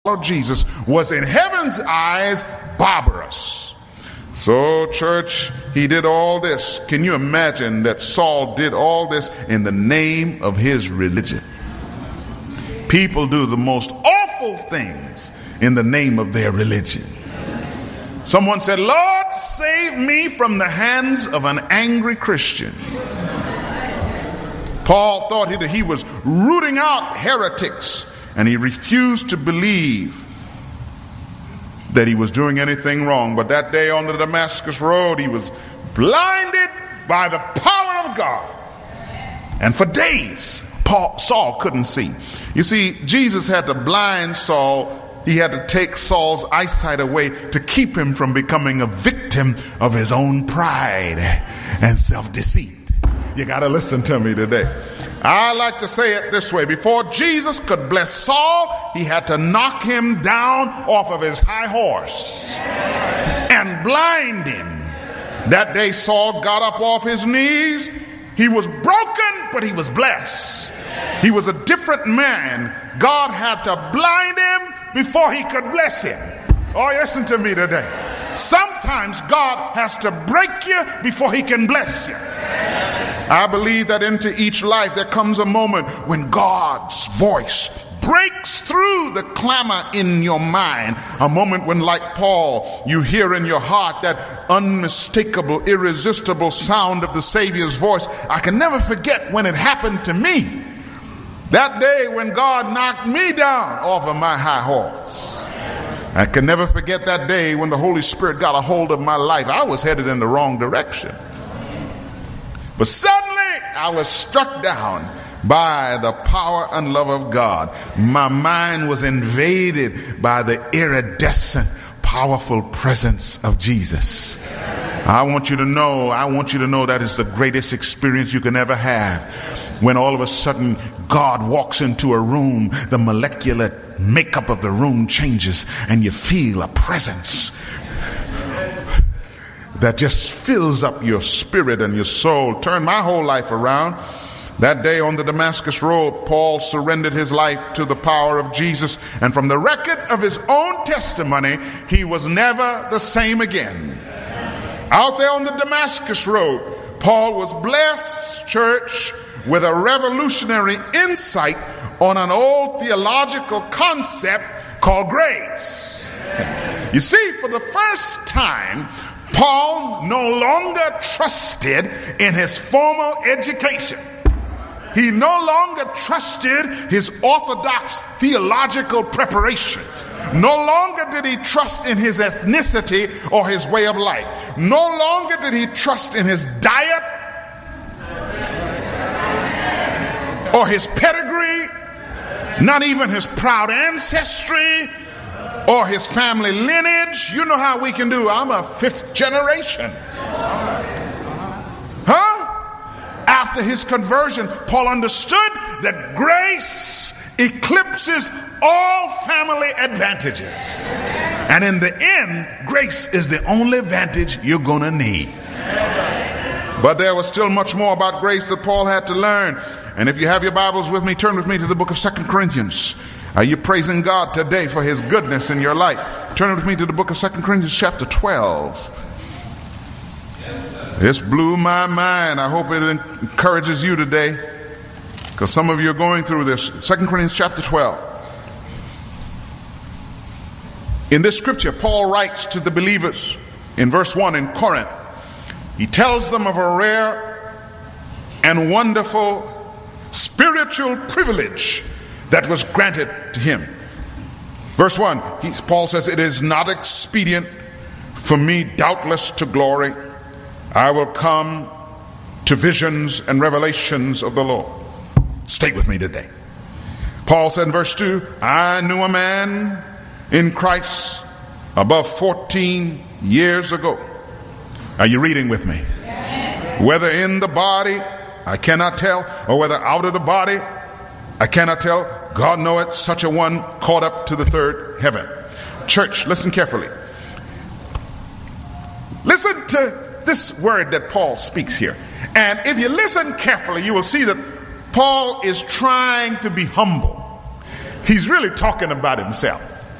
Jesus was in heaven's eyes barbarous. So, church, he did all this. Can you imagine that Saul did all this in the name of his religion? People do the most awful things in the name of their religion. Someone said, "Lord, save me from the hands of an angry Christian." Paul thought that he was rooting out heretics, and he refused to believe that he was doing anything wrong. But that day on the Damascus road, he was blinded by the power of God. And for days, Saul couldn't see. You see, Jesus had to blind Saul. He had to take Saul's eyesight away to keep him from becoming a victim of his own pride and self-deceit. You got to listen to me today. I like to say it this way: before Jesus could bless Saul, he had to knock him down off of his high horse and blind him. That day Saul got up off his knees. He was broken, but he was blessed. He was a different man. God had to blind him before he could bless him. Oh, listen to me today. Sometimes God has to break you before he can bless you. I believe that into each life there comes a moment when God's voice breaks through the clamor in your mind. A moment when, like Paul, you hear in your heart that unmistakable, irresistible sound of the Savior's voice. I can never forget when it happened to me. That day when God knocked me down off of my high horse. I can never forget that day when the Holy Spirit got a hold of my life. I was headed in the wrong direction. But suddenly I was struck down by the power and love of God. My mind was invaded by the iridescent, powerful presence of Jesus. I want you to know that is the greatest experience you can ever have. When all of a sudden God walks into a room, the molecular makeup of the room changes and you feel a presence that just fills up your spirit and your soul. Turned my whole life around. That day on the Damascus road, Paul surrendered his life to the power of Jesus, and from the record of his own testimony, he was never the same again. Out there on the Damascus road, Paul was blessed, church, with a revolutionary insight on an old theological concept called grace. You see, for the first time, Paul no longer trusted in his formal education. He no longer trusted his orthodox theological preparation. No longer did he trust in his ethnicity or his way of life. No longer did he trust in his diet or his pedigree, not even his proud ancestry or his family lineage. You know how we can do. I'm a fifth generation. After his conversion, Paul understood that grace eclipses all family advantages. And in the end, grace is the only advantage you're going to need. But there was still much more about grace that Paul had to learn. And if you have your Bibles with me, turn with me to the book of 2 Corinthians. Are you praising God today for his goodness in your life? Turn with me to the book of 2 Corinthians chapter 12. This blew my mind. I hope it encourages you today, because some of you are going through this. 2 Corinthians chapter 12. In this scripture, Paul writes to the believers in verse 1 in Corinth. He tells them of a rare and wonderful spiritual privilege that was granted to him. Verse 1, Paul says, "It is not expedient for me doubtless to glory. I will come to visions and revelations of the Lord." Stay with me today. Paul said in verse 2, "I knew a man in Christ above 14 years ago." Are you reading with me? "Whether in the body, I cannot tell, or whether out of the body, I cannot tell. God knoweth, such a one caught up to the third heaven." Church, listen carefully. Listen to this word that Paul speaks here. And if you listen carefully, you will see that Paul is trying to be humble. He's really talking about himself.